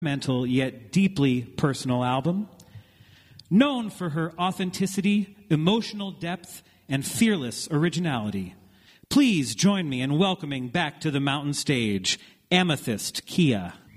mental yet deeply personal album. Known for her authenticity, emotional depth, and fearless originality, please join me in welcoming back to the mountain stage, Amethyst Kia.